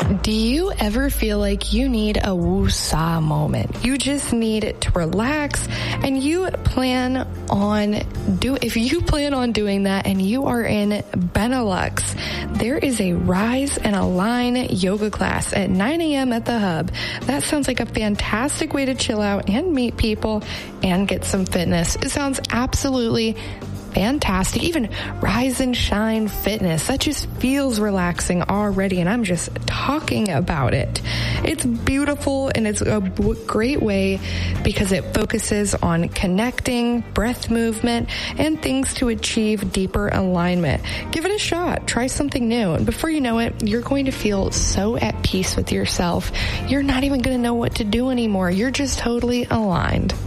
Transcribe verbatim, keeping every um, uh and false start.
Do you ever feel like you need a woo-saw moment? You just need to relax, and you plan on do if you plan on doing that and you are in Benelux, there is a Rise and Align yoga class at nine a.m. at the Hub. That sounds like a fantastic way to chill out and meet people and get some fitness. It sounds absolutely fantastic. Even Rise and Shine Fitness. That just feels relaxing already, and I'm just talking about it. It's beautiful, and it's a great way because it focuses on connecting, breath movement, and things to achieve deeper alignment. Give it a shot. Try something new. And before you know it, you're going to feel so at peace with yourself. You're not even going to know what to do anymore. You're just totally aligned.